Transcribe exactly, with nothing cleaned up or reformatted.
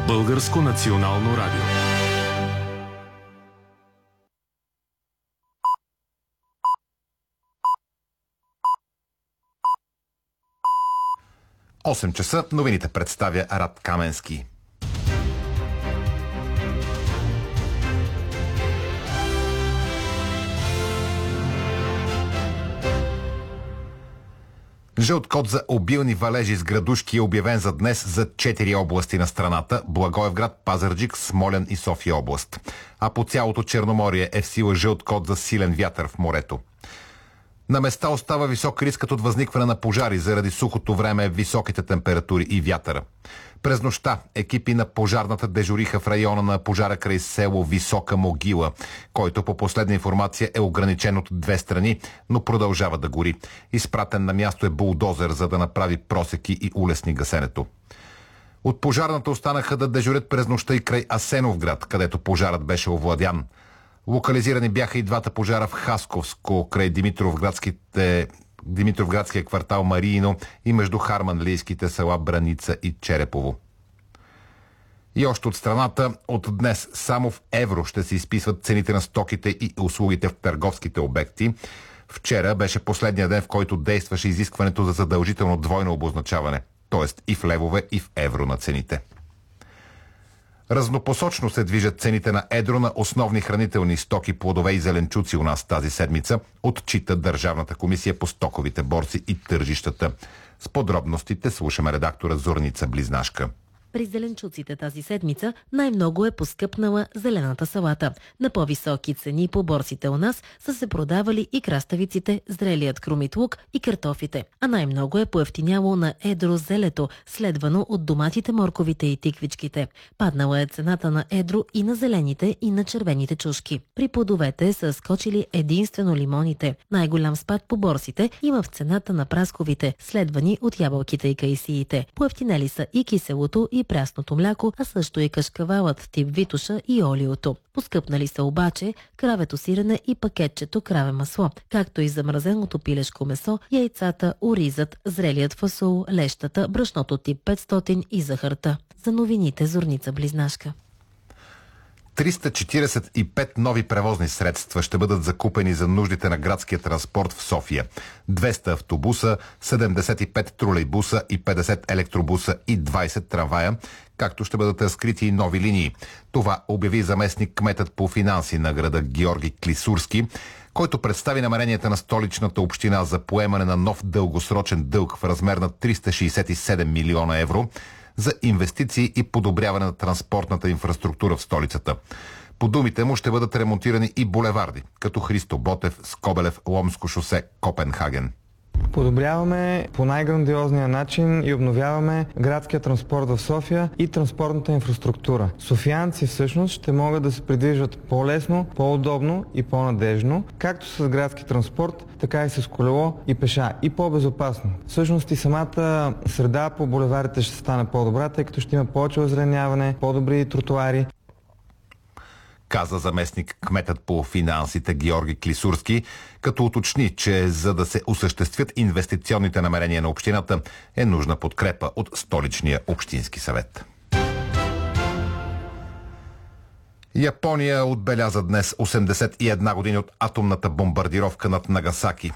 Българско национално радио. осем часа новините представя Рад Каменски. Жълт код за обилни валежи с градушки е обявен за днес за четири области на страната – Благоевград, Пазарджик, Смолян и София област. А по цялото Черноморие е в сила жълт код за силен вятър в морето. На места остава висок рискът от възникване на пожари заради сухото време, високите температури и вятъра. През нощта екипи на пожарната дежуриха в района на пожара край село Висока могила, който по последна информация е ограничен от две страни, но продължава да гори. Изпратен на място е булдозер, за да направи просеки и улесни гасенето. От пожарната останаха да дежурят през нощта и край Асеновград, където пожарът беше овладян. Локализирани бяха и двата пожара в Хасковско, край Димитровградските... Димитровградския квартал Мариино и между харманлийските села Браница и Черепово. И още от страната, от днес само в евро ще се изписват цените на стоките и услугите в търговските обекти. Вчера беше последния ден, в който действаше изискването за задължително двойно обозначаване, т.е. и в левове, и в евро на цените. Разнопосочно се движат цените на едро на основни хранителни стоки, плодове и зеленчуци у нас тази седмица, отчита Държавната комисия по стоковите борси и тържищата. С подробностите слушаме редактора Зорница Близнашка. При зеленчуците тази седмица най-много е поскъпнала зелената салата. На по-високи цени по борсите у нас са се продавали и краставиците, зрелият крумит лук и картофите. А най-много е поевтиняло на едро зелето, следвано от доматите, морковите и тиквичките. Паднала е цената на едро и на зелените и на червените чушки. При плодовете са скочили единствено лимоните. Най-голям спад по борсите има в цената на прасковите, следвани от ябълките и кайсиите. Поевтинели са и киселото и прясното мляко, а също и кашкавалът тип витуша и олиото. Поскъпнали са обаче кравето сирене и пакетчето краве масло, както и замразеното пилешко месо, яйцата, оризът, зрелият фасол, лещата, брашното тип петстотин и захарта. За новините Зорница Близнашка. триста четиридесет и пет нови превозни средства ще бъдат закупени за нуждите на градския транспорт в София. двеста автобуса, седемдесет и пет тролейбуса и петдесет електробуса и двайсет трамвая, както ще бъдат разкрити и нови линии. Това обяви заместник кметът по финанси на града Георги Клисурски, който представи намеренията на столичната община за поемане на нов дългосрочен дълг в размер на триста шейсет и седем милиона евро, за инвестиции и подобряване на транспортната инфраструктура в столицата. По думите му ще бъдат ремонтирани и булеварди, като Христо Ботев, Скобелев, Ломско шосе, Копенхаген. Подобряваме по най-грандиозния начин и обновяваме градския транспорт в София и транспортната инфраструктура. Софиянци всъщност ще могат да се придвижват по-лесно, по-удобно и по-надежно, както с градски транспорт, така и с колело и пеша, и по-безопасно. Всъщност и самата среда по булеварите ще стане по-добра, тъй като ще има повече озеленяване, по-добри тротуари. Каза заместник кметът по финансите Георги Клисурски, като уточни, че за да се осъществят инвестиционните намерения на общината е нужна подкрепа от столичния общински съвет. Япония отбеляза днес осемдесет и една години от атомната бомбардировка над Нагасаки.